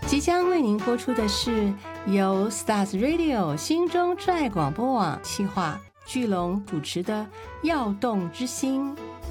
即将为您播出的是由 Stars Radio 心中挚爱广播网企划巨龙主持的《耀动之心》。